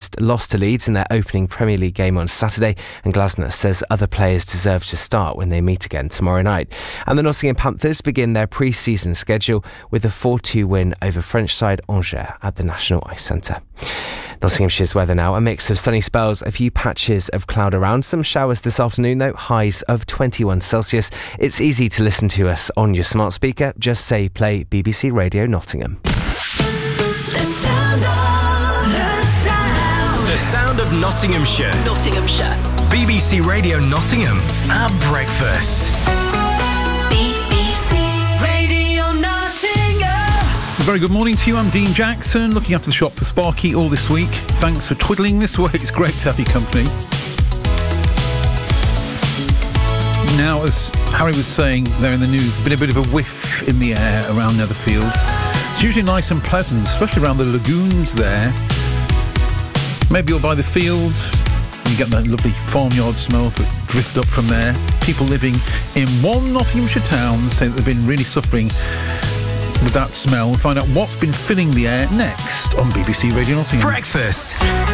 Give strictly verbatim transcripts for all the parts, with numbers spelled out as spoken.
Forest lost to Leeds in their opening Premier League game on Saturday, and Glasner says other players deserve to start when they meet again tomorrow night. And the Nottingham Panthers begin their pre-season schedule with a four two win over French side Angers at the National Ice Centre. Nottinghamshire's weather now, a mix of sunny spells, a few patches of cloud around, some showers this afternoon though, highs of twenty-one Celsius. It's easy to listen to us on your smart speaker. Just say play B B C Radio Nottingham. The sound of, the sound. The sound of Nottinghamshire. Nottinghamshire. B B C Radio Nottingham at breakfast. B B C Radio Nottingham. A very good morning to you. I'm Dean Jackson, looking after the shop for Sparky all this week. Thanks for twiddling this way. It's great to have your company. Now, as Harry was saying there in the news, there's been a bit of a whiff in the air around Netherfield. It's usually nice and pleasant, especially around the lagoons there. Maybe you're by the fields, you get that lovely farmyard smells that drift up from there. People living in one Nottinghamshire town say that they've been really suffering with that smell. We'll find out what's been filling the air next on B B C Radio Nottingham. Breakfast.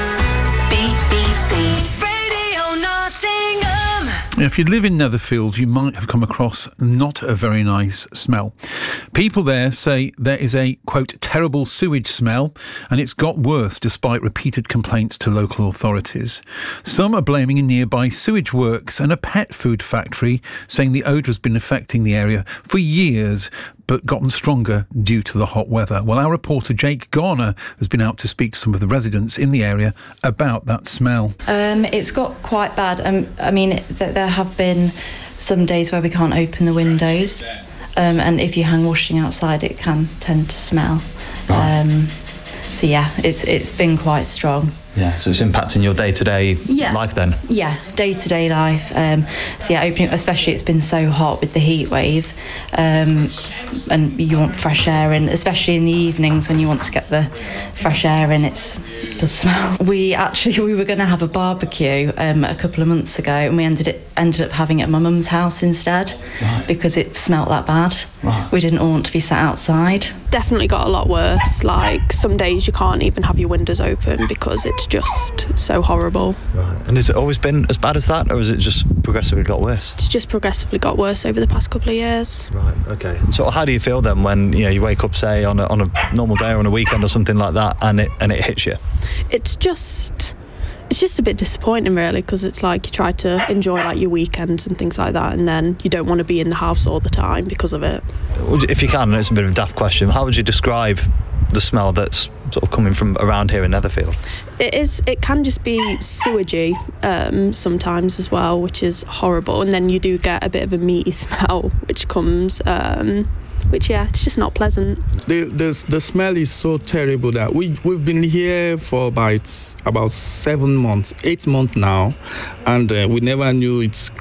B B C Radio Nottingham. If you live in Netherfield, you might have come across not a very nice smell. People there say there is a, quote, terrible sewage smell, and it's got worse despite repeated complaints to local authorities. Some are blaming a nearby sewage works and a pet food factory, saying the odour has been affecting the area for years, but gotten stronger due to the hot weather. Well, our reporter Jake Garner has been out to speak to some of the residents in the area about that smell. Um, it's got quite bad. Um, I mean, th- there have been some days where we can't open the windows, um, and if you hang washing outside, it can tend to smell. Right. Um, so yeah, it's it's been quite strong. Yeah, so it's impacting your day-to-day Yeah. life then? Yeah, day-to-day life. Um, so yeah, opening, especially it's been so hot with the heat wave, um, and you want fresh air in, especially in the evenings when you want to get the fresh air in. It's, it does smell. We actually we were going to have a barbecue um, a couple of months ago, and we ended it ended up having it at my mum's house instead, Right. because it smelt that bad. Right. We didn't want to be sat outside. Definitely got a lot worse. Like some days you can't even have your windows open because it's just so horrible. Right. And has it always been as bad as that, or has it just progressively got worse? It's just progressively got worse over the past couple of years. Right, okay. So how do you feel then when, you know, you wake up, say, on a, on a normal day or on a weekend or something like that, and it and it hits you? It's just it's just a bit disappointing really, because it's like you try to enjoy like your weekends and things like that, and then you don't want to be in the house all the time because of it. If you can, and it's a bit of a daft question, how would you describe the smell that's sort of coming from around here in Netherfield? It is. It can just be sewagey um, sometimes as well, which is horrible. And then you do get a bit of a meaty smell, which comes, um, which yeah, it's just not pleasant. The, the the smell is so terrible that we we've been here for about about seven months, eight months now, and uh, we never knew it's